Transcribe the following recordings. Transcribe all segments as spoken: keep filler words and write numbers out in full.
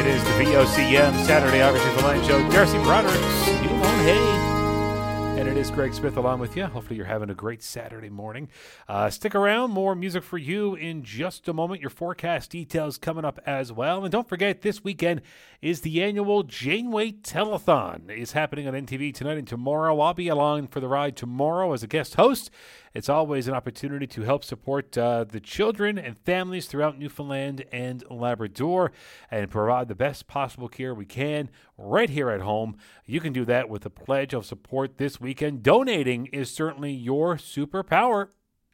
It is the V O C M Saturday Irish Newfoundland Show. Darcy Broderick's New Moon Hay. And it is Greg Smith along with you. Hopefully you're having a great Saturday morning. Uh, stick around. More music for you in just a moment. Your forecast details coming up as well. And don't forget, this weekend is the annual Janeway Telethon. It's happening on N T V tonight and tomorrow. I'll be along for the ride tomorrow as a guest host. It's always an opportunity to help support uh, the children and families throughout Newfoundland and Labrador and provide the best possible care we can right here at home. You can do that with a pledge of support this weekend. Donating is certainly your superpower.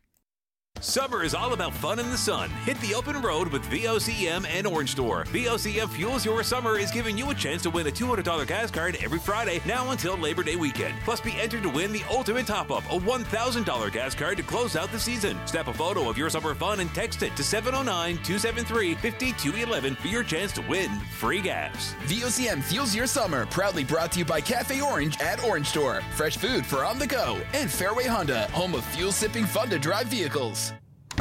Summer is all about fun in the sun. Hit the open road with V O C M and Orange Store. V O C M Fuels Your Summer is giving you a chance to win a two hundred dollars gas card every Friday, now until Labor Day weekend. Plus, be entered to win the ultimate top-up, a one thousand dollars gas card to close out the season. Snap a photo of your summer fun and text it to seven oh nine, two seven three, five two one one for your chance to win free gas. V O C M Fuels Your Summer, proudly brought to you by Cafe Orange at Orange Store. Fresh food for on the go. And Fairway Honda, home of fuel-sipping fun-to-drive vehicles.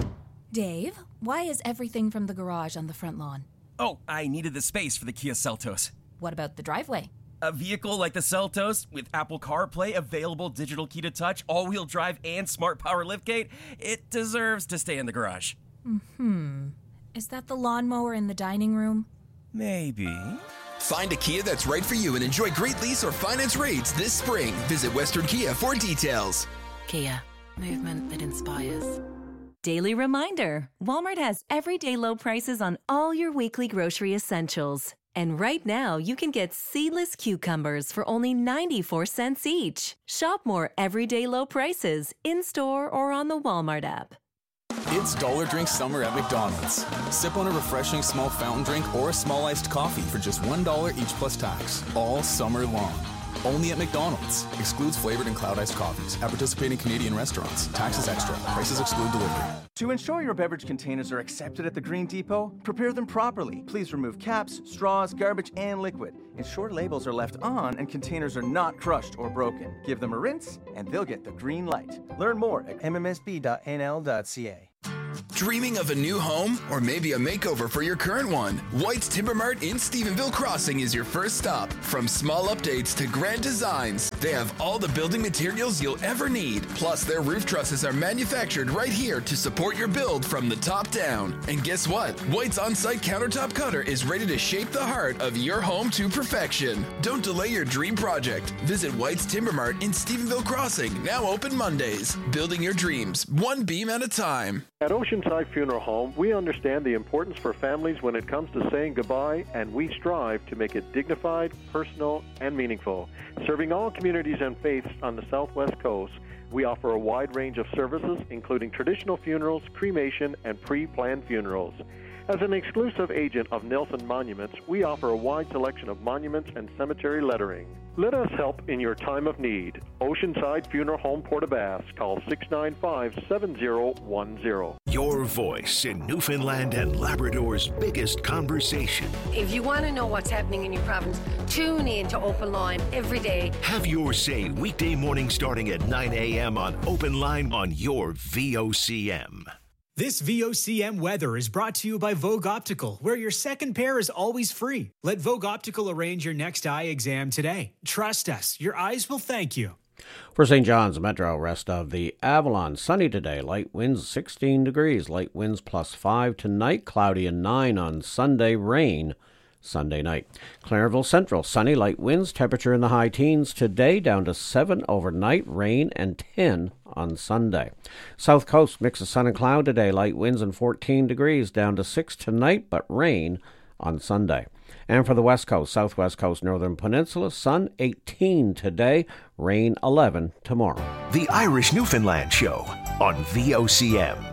Dave, why is everything from the garage on the front lawn? Oh, I needed the space for the Kia Seltos. What about the driveway? A vehicle like the Seltos, with Apple CarPlay, available digital key to touch, all-wheel drive, and smart power liftgate, it deserves to stay in the garage. Hmm. Is that the lawnmower in the dining room? Maybe. Find a Kia that's right for you and enjoy great lease or finance rates this spring. Visit Western Kia for details. Kia, movement that inspires. Daily reminder, Walmart has everyday low prices on all your weekly grocery essentials. And right now, you can get seedless cucumbers for only ninety-four cents each. Shop more everyday low prices in-store or on the Walmart app. It's Dollar Drink Summer at McDonald's. Sip on a refreshing small fountain drink or a small iced coffee for just one dollar each plus tax, all summer long. Only at McDonald's. Excludes flavored and cloud iced coffees at participating Canadian restaurants. Taxes extra. Prices exclude delivery. To ensure your beverage containers are accepted at the Green Depot, prepare them properly. Please remove caps, straws, garbage, and liquid. Ensure labels are left on and containers are not crushed or broken. Give them a rinse and they'll get the green light. Learn more at m m s b dot n l dot c a. Dreaming of a new home or maybe a makeover for your current one? White's Timber Mart in Stephenville Crossing is your first stop. From small updates to grand designs, they have all the building materials you'll ever need. Plus, their roof trusses are manufactured right here to support your build from the top down. And guess what? White's on-site countertop cutter is ready to shape the heart of your home to perfection. Don't delay your dream project. Visit White's Timber Mart in Stephenville Crossing, now open Mondays. Building your dreams, one beam at a time. At Oceanside Funeral Home, we understand the importance for families when it comes to saying goodbye, and we strive to make it dignified, personal, and meaningful. Serving all communities and faiths on the Southwest Coast, we offer a wide range of services, including traditional funerals, cremation, and pre-planned funerals. As an exclusive agent of Nelson Monuments, we offer a wide selection of monuments and cemetery lettering. Let us help in your time of need. Oceanside Funeral Home, Port-aux-Basques. Call six nine five, seven zero one zero. Your voice in Newfoundland and Labrador's biggest conversation. If you want to know what's happening in your province, tune in to Open Line every day. Have your say weekday morning starting at nine a.m. on Open Line on your V O C M. This V O C M weather is brought to you by Vogue Optical, where your second pair is always free. Let Vogue Optical arrange your next eye exam today. Trust us, your eyes will thank you. For Saint John's Metro, rest of the Avalon, sunny today, light winds sixteen degrees, light winds plus five tonight, cloudy and nine on Sunday, rain Sunday night. Clarenville Central, sunny, light winds, temperature in the high teens today, down to seven overnight, rain and ten on Sunday. South Coast, mix of sun and cloud today, light winds and fourteen degrees, down to six tonight, but rain on Sunday. And for the West Coast, Southwest Coast, Northern Peninsula, sun eighteen today, rain eleven tomorrow. The Irish Newfoundland Show on V O C M.